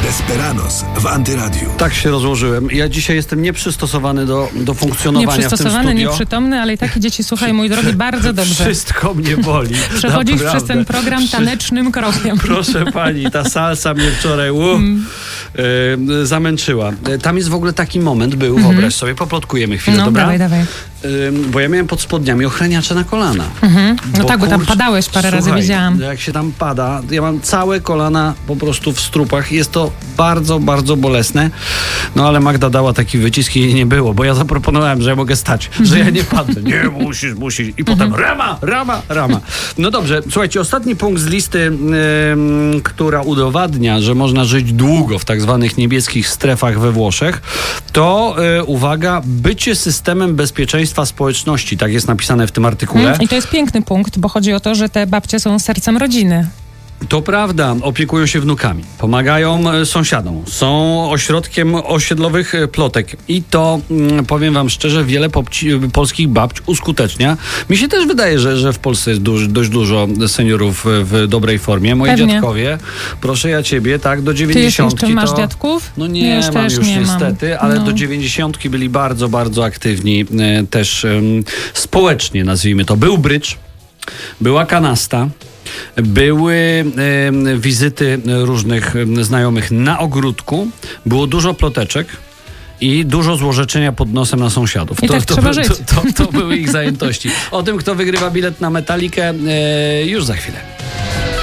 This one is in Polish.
Desperados w Antyradiu. Tak się rozłożyłem. Ja dzisiaj jestem nieprzystosowany do funkcjonowania w tym Nieprzystosowany, studio. nieprzytomny, ale i tak idziecie, słuchaj, mój drogi, bardzo dobrze. Wszystko mnie boli. Przechodzisz Naprawdę. przez ten program tanecznym krokiem. Proszę pani, ta salsa mnie wczoraj zamęczyła. Tam jest w ogóle taki moment, wyobraź sobie, poplotkujemy chwilę, No, dobra? dawaj. Bo ja miałem pod spodniami ochraniacze na kolana. No tak, bo tam padałeś parę razy, widziałam. Jak się tam pada, ja mam całe kolana po prostu w strupach. Jest to bardzo, bardzo bolesne. No ale Magda dała taki wycisk i jej nie było, bo ja zaproponowałem, że ja mogę stać, że ja nie padnę. Nie, musisz. I potem rama. No dobrze, słuchajcie, ostatni punkt z listy, która udowadnia, że można żyć długo w tak zwanych niebieskich strefach we Włoszech, to, uwaga, bycie systemem bezpieczeństwa społeczności. Tak jest napisane w tym artykule. I to jest piękny punkt, bo chodzi o to, że te babcie są sercem rodziny. To prawda, opiekują się wnukami, pomagają sąsiadom, są ośrodkiem osiedlowych plotek i to, powiem wam szczerze, wiele polskich babć uskutecznia. Mi się też wydaje, że w Polsce jest dość dużo seniorów w dobrej formie. Moi dziadkowie, proszę ja ciebie, tak, do 90. Ty jeszcze masz dziadków? No nie, ja mam już niestety, mam. ale do 90 byli bardzo, bardzo aktywni też społecznie, nazwijmy to. Był brydż, była kanasta, były wizyty różnych znajomych na ogródku, było dużo ploteczek i dużo złorzeczenia pod nosem na sąsiadów. I tak trzeba żyć. To były ich zajętości. O tym, kto wygrywa bilet na Metalikę, już za chwilę.